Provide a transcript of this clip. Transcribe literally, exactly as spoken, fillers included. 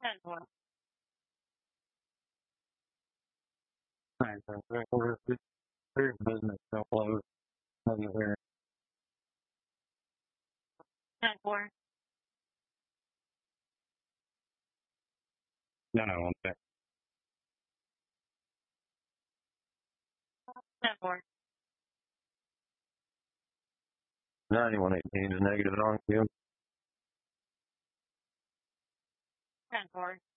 ten four. Right, so there- we're- we there's business so close over here. ten four. No, no, one sec. ten four. ninety-one eighteen is negative on you. ten four.